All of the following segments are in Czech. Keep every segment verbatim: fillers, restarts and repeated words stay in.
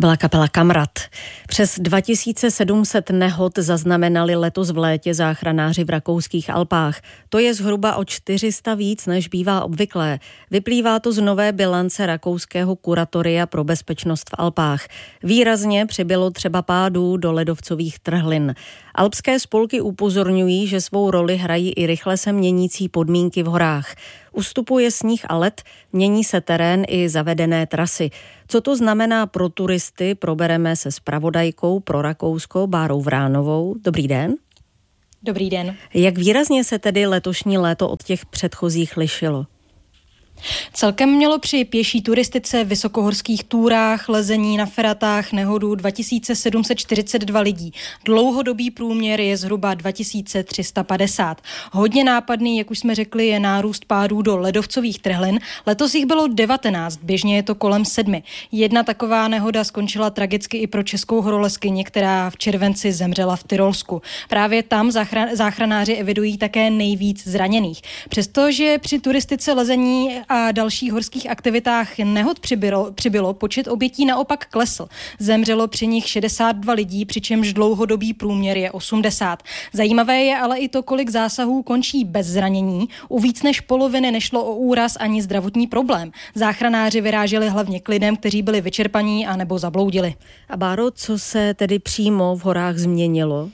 To byla kapela Kamrat. Přes dva tisíce sedm set nehod zaznamenali letos v létě záchranáři v rakouských Alpách. To je zhruba o čtyři sta víc, než bývá obvyklé. Vyplývá to z nové bilance rakouského kuratoria pro bezpečnost v Alpách. Výrazně přibylo třeba pádů do ledovcových trhlin. Alpské spolky upozorňují, že svou roli hrají i rychle se měnící podmínky v horách. Ustupuje sníh a led, mění se terén i zavedené trasy. Co to znamená pro turisty, probereme se zpravodajkou pro Rakousko Bárou Vránovou. Dobrý den. Dobrý den. Jak výrazně se tedy letošní léto od těch předchozích lišilo? Celkem mělo při pěší turistice, vysokohorských túrách, lezení na feratách nehodu dva tisíce sedm set čtyřicet dva lidí. Dlouhodobý průměr je zhruba dva tisíce tři sta padesát. Hodně nápadný, jak už jsme řekli, je nárůst pádů do ledovcových trhlin. Letos jich bylo devatenáct, běžně je to kolem sedmi. Jedna taková nehoda skončila tragicky i pro českou horolezkyni, která v červenci zemřela v Tyrolsku. Právě tam záchranáři evidují také nejvíc zraněných. Přestože při turistice, lezení a dalších horských aktivitách nehod přibylo, přibylo, počet obětí naopak klesl. Zemřelo při nich šedesát dva lidí, přičemž dlouhodobý průměr je osmdesát. Zajímavé je ale i to, kolik zásahů končí bez zranění. U víc než poloviny nešlo o úraz ani zdravotní problém. Záchranáři vyráželi hlavně k lidem, kteří byli vyčerpaní a nebo zabloudili. A Báro, co se tedy přímo v horách změnilo?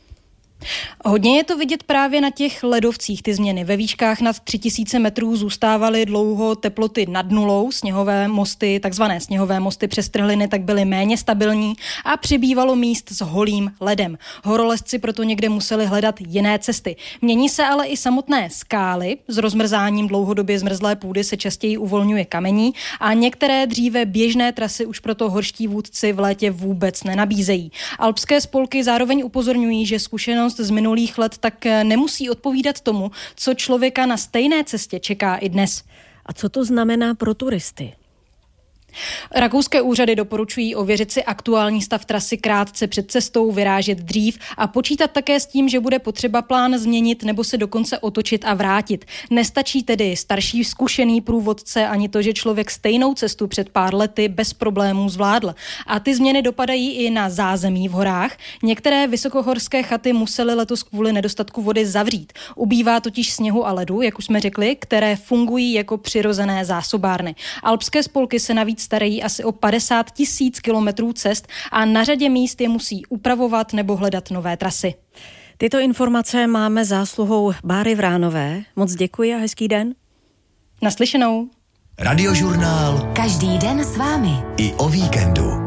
Hodně je to vidět právě na těch ledovcích, ty změny. Ve výškách nad tři tisíce metrů zůstávaly dlouho teploty nad nulou, sněhové mosty, takzvané sněhové mosty přes trhliny, tak byly méně stabilní a přibývalo míst s holým ledem. Horolezci proto někde museli hledat jiné cesty. Mění se ale i samotné skály. S rozmrzáním dlouhodobě zmrzlé půdy se častěji uvolňuje kamení a některé dříve běžné trasy už proto horští vůdci v létě vůbec nenabízejí. Alpské spolky zároveň upozorňují, že zkušenost z minulých let tak nemusí odpovídat tomu, co člověka na stejné cestě čeká i dnes. A co to znamená pro turisty? Rakouské úřady doporučují ověřit si aktuální stav trasy krátce před cestou, vyrážet dřív a počítat také s tím, že bude potřeba plán změnit nebo se dokonce otočit a vrátit. Nestačí tedy starší zkušený průvodce ani to, že člověk stejnou cestu před pár lety bez problémů zvládl. A ty změny dopadají i na zázemí v horách. Některé vysokohorské chaty musely letos kvůli nedostatku vody zavřít. Ubývá totiž sněhu a ledu, jak už jsme řekli, které fungují jako přirozené zásobárny. Alpské spolky se navíc starají asi o padesát tisíc kilometrů cest a na řadě míst je musí upravovat nebo hledat nové trasy. Tyto informace máme zásluhou Báry Vránové. Moc děkuji a hezký den. Naslyšenou. Radiožurnál. Každý den s vámi. I o víkendu.